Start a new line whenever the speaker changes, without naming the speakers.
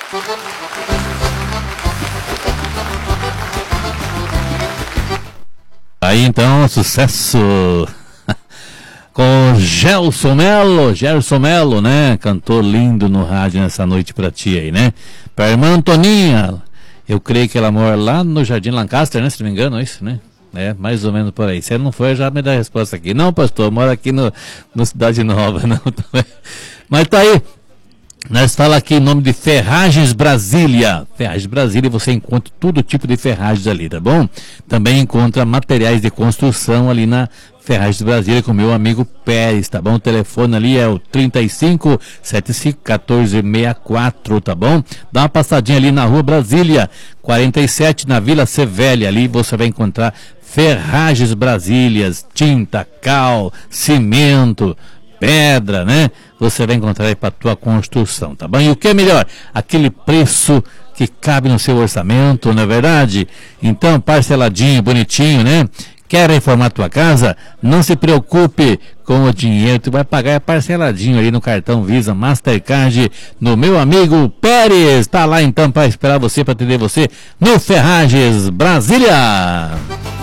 Aí então, sucesso com Gerson Melo, né? Cantor lindo no rádio nessa noite pra ti aí, né? Pra irmã Antoninha, eu creio que ela mora lá no Jardim Lancaster, né? Se não me engano, é isso, né? É, mais ou menos por aí. Se não for, já me dá a resposta aqui. Não, pastor, mora aqui no Cidade Nova, não. Mas tá aí. Nós falamos aqui em nome de Ferragens Brasília. Ferragens Brasília, você encontra todo tipo de ferragens ali, tá bom? Também encontra materiais de construção ali na Ferragens Brasília com meu amigo Pérez, tá bom? O telefone ali é o 3575-1464, tá bom? Dá uma passadinha ali na Rua Brasília, 47, na Vila Sevélia. Ali você vai encontrar Ferragens Brasílias, tinta, cal, cimento, pedra, né? Você vai encontrar aí para tua construção, tá bom? E o que é melhor? Aquele preço que cabe no seu orçamento, não é verdade? Então, parceladinho, bonitinho, né? Quer reformar tua casa? Não se preocupe com o dinheiro, tu vai pagar parceladinho aí no cartão Visa Mastercard, no meu amigo Pérez. Tá lá então para esperar você, para atender você no Ferragens Brasília.